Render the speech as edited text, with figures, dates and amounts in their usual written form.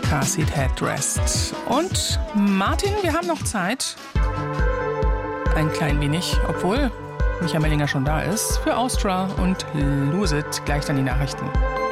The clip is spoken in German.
Car Seat Headrest. Und Martin, wir haben noch Zeit. Ein klein wenig, obwohl Micha Mellinger schon da ist, für Austra und Lose It. Gleich dann die Nachrichten.